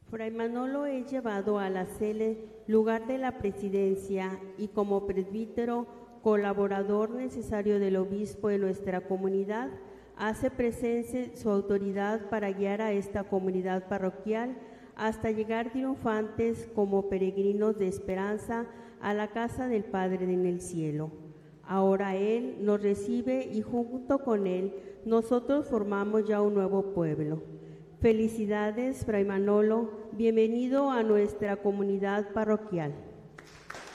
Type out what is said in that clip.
Fray Manolo es llevado a la cele, lugar de la presidencia, y como presbítero, colaborador necesario del obispo de nuestra comunidad, hace presente su autoridad para guiar a esta comunidad parroquial hasta llegar triunfantes como peregrinos de esperanza a la casa del Padre en el cielo. Ahora Él nos recibe y junto con Él nosotros formamos ya un nuevo pueblo. Felicidades, Fray Manolo, bienvenido a nuestra comunidad parroquial.